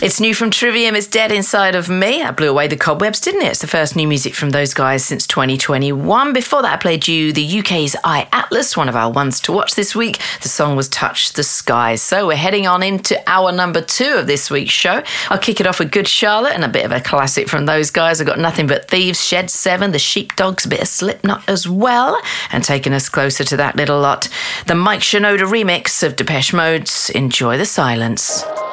It's new from Trivium, It's Dead Inside of Me. That blew away the cobwebs, didn't it? It's the first new music from those guys since 2021. Before that, I played you the UK's I Atlas, one of our ones to watch this week. The song was Touch the Skies. So we're heading on into hour number 2 of this week's show. I'll kick it off with Good Charlotte and a bit of a classic from those guys. I've got Nothing But Thieves, Shed 7, The Sheepdogs, a bit of Slipknot as well. And taking us closer to that little lot, the Mike Shinoda remix of Depeche Mode's Enjoy the Silence.